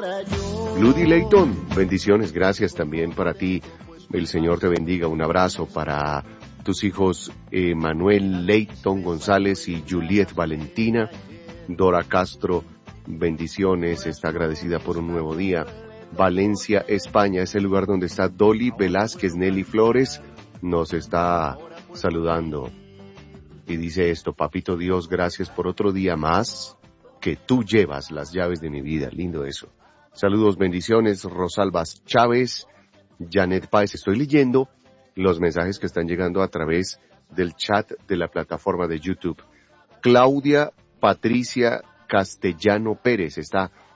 Ludy Leighton, bendiciones, gracias también para ti. El Señor te bendiga. Un abrazo para tus hijos Manuel Leighton González y Juliet Valentina. Dora Castro, bendiciones, está agradecida por un nuevo día. Valencia, España, es el lugar donde está Dolly Velázquez. Nelly Flores nos está saludando y dice esto: Papito Dios, gracias por otro día más que tú llevas las llaves de mi vida. Lindo eso. Saludos, bendiciones. Rosalba Chávez, Janet Páez. Estoy leyendo los mensajes que están llegando a través del chat de la plataforma de YouTube. Claudia Patricia Castellano Pérez está